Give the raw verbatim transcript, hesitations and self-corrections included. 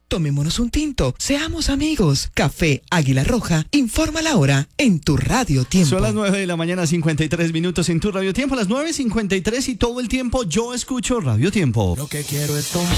Tomémonos un tinto, seamos amigos. Café Águila Roja, informa la hora en tu Radio Tiempo. Son las nueve de la mañana, cincuenta y tres minutos en tu Radio Tiempo. A las nueve cincuenta y tres y todo el tiempo yo escucho Radio Tiempo. Lo que quiero es tomar.